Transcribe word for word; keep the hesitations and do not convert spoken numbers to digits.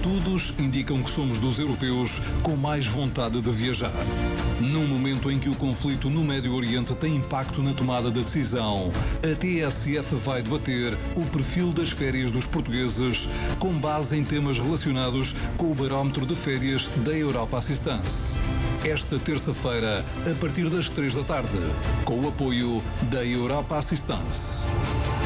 Estudos indicam que somos dos europeus com mais vontade de viajar. Num momento em que o conflito no Médio Oriente tem impacto na tomada de decisão, a T S F vai debater o perfil das férias dos portugueses com base em temas relacionados com o barómetro de férias da Europa Assistance. Esta terça-feira, a partir das três da tarde, com o apoio da Europa Assistance.